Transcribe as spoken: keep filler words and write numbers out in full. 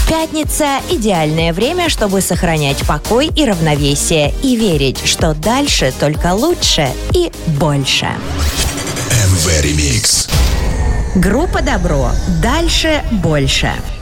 Пятница – идеальное время, чтобы сохранять покой и равновесие и верить, что дальше только лучше и больше. эм вэ Remix. Группа «Добро». Дальше больше.